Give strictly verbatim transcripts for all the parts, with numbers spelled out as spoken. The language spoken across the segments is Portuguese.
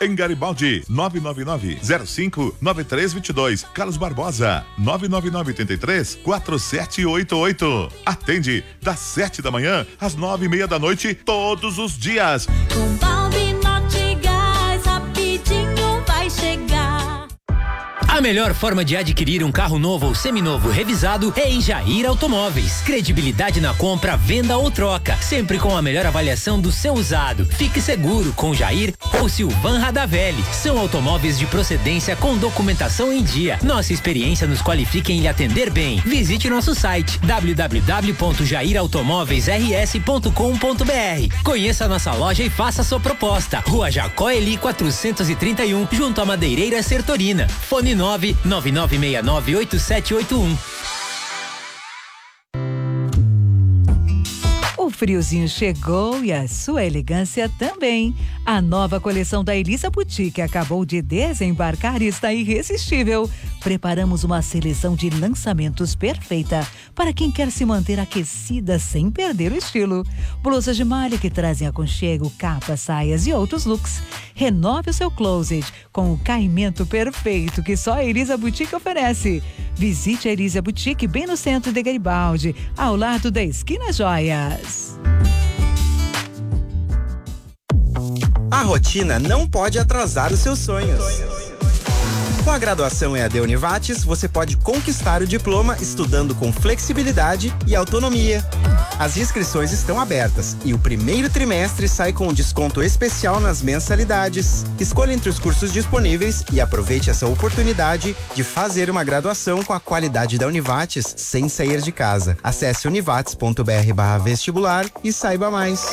em Garibaldi, nove nove nove, zero cinco, nove três dois dois. Carlos Barbosa, nove nove nove, oito três, quatro sete oito oito. Atende das sete da manhã às nove e meia da noite, todos os dias. Com Balbi Nortegás, rapidinho vai chegar. A melhor forma de adquirir um carro novo ou seminovo revisado é em Jair Automóveis. Credibilidade na compra, venda ou troca, sempre com a melhor avaliação do seu usado. Fique seguro com Jair ou Silvan Radavelli. São automóveis de procedência com documentação em dia. Nossa experiência nos qualifica em lhe atender bem. Visite nosso site w w w ponto jair automóveis r s ponto com ponto b r. Conheça a nossa loja e faça sua proposta. Rua Jacó Eli quatrocentos e trinta e um, junto à Madeireira Sertorina. Fone nove nove nove seis nove oito sete oito um. O friozinho chegou e a sua elegância também. A nova coleção da Elisa Boutique acabou de desembarcar e está irresistível. Preparamos uma seleção de lançamentos perfeita para quem quer se manter aquecida sem perder o estilo. Blusas de malha que trazem aconchego, capas, saias e outros looks. Renove o seu closet com o caimento perfeito que só a Elisa Boutique oferece. Visite a Elisa Boutique bem no centro de Garibaldi, ao lado da Esquina Joias. A rotina não pode atrasar os seus sonhos. Com a graduação E A D Univates, você pode conquistar o diploma estudando com flexibilidade e autonomia. As inscrições estão abertas e o primeiro trimestre sai com um desconto especial nas mensalidades. Escolha entre os cursos disponíveis e aproveite essa oportunidade de fazer uma graduação com a qualidade da Univates sem sair de casa. Acesse univates ponto b r barra vestibular e saiba mais.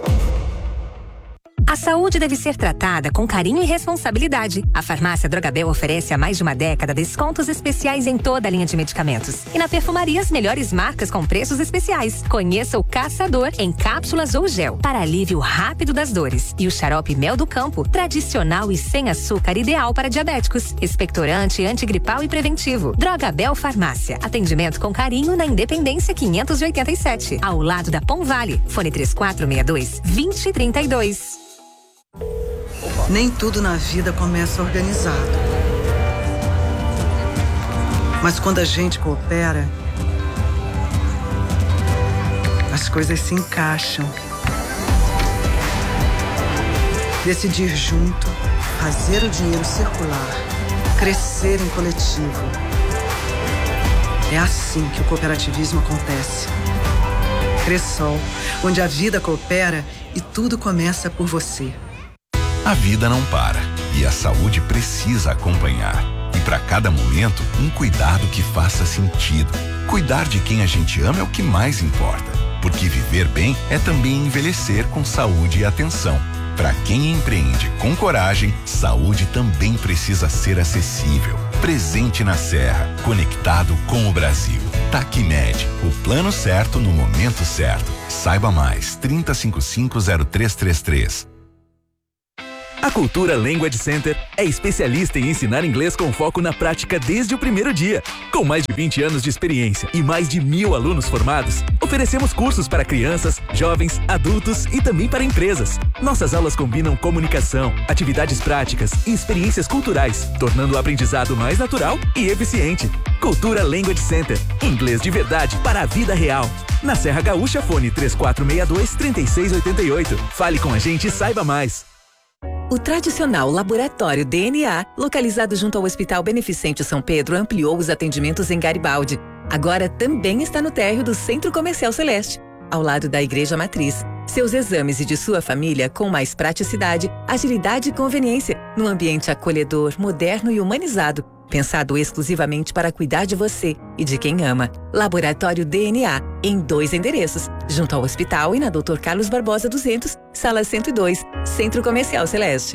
A saúde deve ser tratada com carinho e responsabilidade. A farmácia Drogabel oferece há mais de uma década descontos especiais em toda a linha de medicamentos. E na perfumaria, as melhores marcas com preços especiais. Conheça o Caçador em cápsulas ou gel, para alívio rápido das dores. E o xarope Mel do Campo, tradicional e sem açúcar, ideal para diabéticos. Expectorante, antigripal e preventivo. Drogabel Farmácia. Atendimento com carinho na Independência quinhentos e oitenta e sete, ao lado da Pom Vale. Fone três quatro seis dois, dois zero três dois. Nem tudo na vida começa organizado. Mas quando a gente coopera, as coisas se encaixam. Decidir junto, fazer o dinheiro circular, crescer em coletivo. É assim que o cooperativismo acontece. Cressol, onde a vida coopera e tudo começa por você. A vida não para e a saúde precisa acompanhar. E para cada momento, um cuidado que faça sentido. Cuidar de quem a gente ama é o que mais importa. Porque viver bem é também envelhecer com saúde e atenção. Para quem empreende com coragem, saúde também precisa ser acessível. Presente na Serra, conectado com o Brasil. Tacmed, o plano certo no momento certo. Saiba mais, trinta, cinquenta e cinco, zero três trinta e três. A Cultura Language Center é especialista em ensinar inglês com foco na prática desde o primeiro dia. Com mais de vinte anos de experiência e mais de mil alunos formados, oferecemos cursos para crianças, jovens, adultos e também para empresas. Nossas aulas combinam comunicação, atividades práticas e experiências culturais, tornando o aprendizado mais natural e eficiente. Cultura Language Center, inglês de verdade para a vida real. Na Serra Gaúcha, fone três quatro seis dois, três seis oito oito. Fale com a gente e saiba mais. O tradicional Laboratório D N A, localizado junto ao Hospital Beneficente São Pedro, ampliou os atendimentos em Garibaldi. Agora também está no térreo do Centro Comercial Celeste, ao lado da Igreja Matriz. Seus exames e de sua família com mais praticidade, agilidade e conveniência, num ambiente acolhedor, moderno e humanizado, pensado exclusivamente para cuidar de você e de quem ama. Laboratório D N A, em dois endereços, junto ao hospital e na doutor Carlos Barbosa duzentos, sala cento e dois, Centro Comercial Celeste.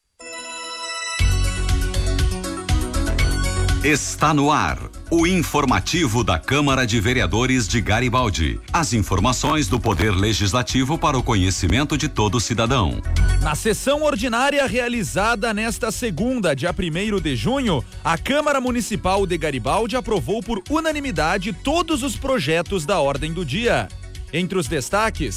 Está no ar o informativo da Câmara de Vereadores de Garibaldi. As informações do Poder Legislativo para o conhecimento de todo cidadão. Na sessão ordinária realizada nesta segunda, dia primeiro de junho, a Câmara Municipal de Garibaldi aprovou por unanimidade todos os projetos da ordem do dia. Entre os destaques,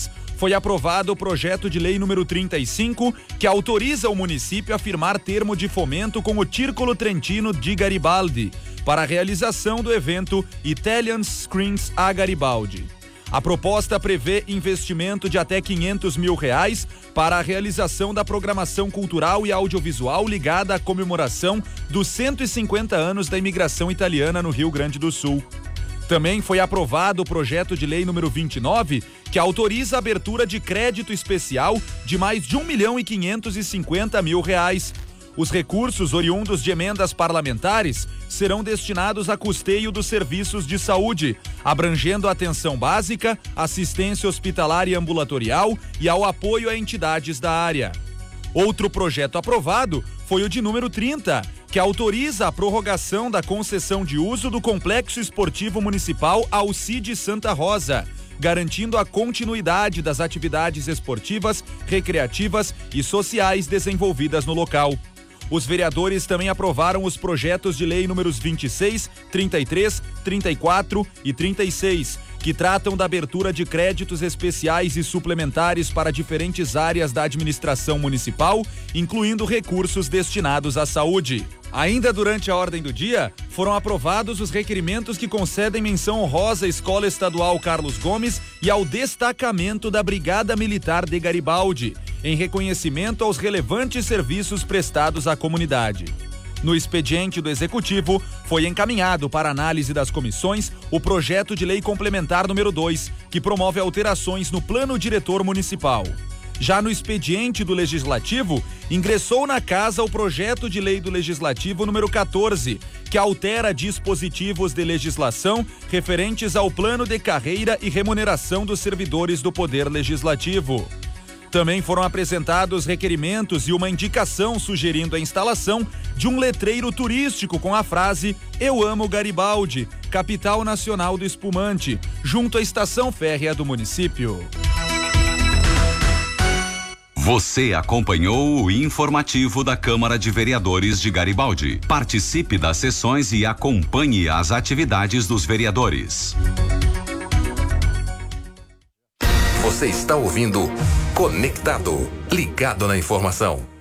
foi aprovado o projeto de lei número trinta e cinco, que autoriza o município a firmar termo de fomento com o Círculo Trentino de Garibaldi para a realização do evento Italian Screens a Garibaldi. A proposta prevê investimento de até quinhentos mil reais para a realização da programação cultural e audiovisual ligada à comemoração dos cento e cinquenta anos da imigração italiana no Rio Grande do Sul. Também foi aprovado o projeto de lei número vinte e nove, que autoriza a abertura de crédito especial de mais de um milhão e quinhentos e cinquenta mil reais. Os recursos oriundos de emendas parlamentares serão destinados a custeio dos serviços de saúde, abrangendo a atenção básica, assistência hospitalar e ambulatorial e ao apoio a entidades da área. Outro projeto aprovado foi o de número trinta, que autoriza a prorrogação da concessão de uso do Complexo Esportivo Municipal Alcide Santa Rosa, garantindo a continuidade das atividades esportivas, recreativas e sociais desenvolvidas no local. Os vereadores também aprovaram os projetos de lei números vinte e seis, trinta e três, trinta e quatro e trinta e seis, que tratam da abertura de créditos especiais e suplementares para diferentes áreas da administração municipal, incluindo recursos destinados à saúde. Ainda durante a ordem do dia, foram aprovados os requerimentos que concedem menção honrosa à Escola Estadual Carlos Gomes e ao destacamento da Brigada Militar de Garibaldi, em reconhecimento aos relevantes serviços prestados à comunidade. No expediente do Executivo, foi encaminhado para análise das comissões o projeto de lei complementar número dois, que promove alterações no Plano Diretor Municipal. Já no expediente do Legislativo, ingressou na casa o projeto de lei do Legislativo número quatorze, que altera dispositivos de legislação referentes ao plano de carreira e remuneração dos servidores do Poder Legislativo. Também foram apresentados requerimentos e uma indicação sugerindo a instalação de um letreiro turístico com a frase "Eu amo Garibaldi, capital nacional do espumante", junto à estação férrea do município. Você acompanhou o informativo da Câmara de Vereadores de Garibaldi. Participe das sessões e acompanhe as atividades dos vereadores. Você está ouvindo Conectado, ligado na informação.